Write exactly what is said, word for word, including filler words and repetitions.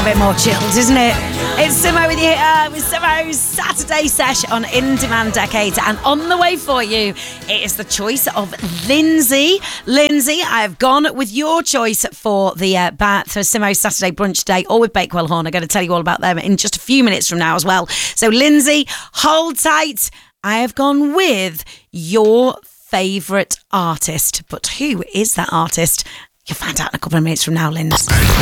bit more chilled, isn't it? It's Simo with you uh, with Simo's Saturday Sesh on In Demand Decades. And on the way for you, it is the choice of Lindsay. Lindsay, I've gone with your choice for the uh, bat for Simo's Saturday Brunch Day, or with Bakewell Horn. I'm going to tell you all about them in just a few minutes from now as well. So, Lindsay, hold tight. I have gone with your favourite artist. But who is that artist? You'll find out in a couple of minutes from now, Lindsay.